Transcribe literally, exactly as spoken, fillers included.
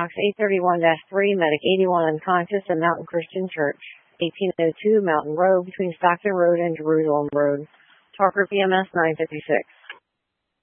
Box eight thirty-one dash three, Medic eighty-one unconscious at Mountain Christian Church, eighteen oh two Mountain Road between Stockton Road and Jerusalem Road. Talker P M S nine fifty-six.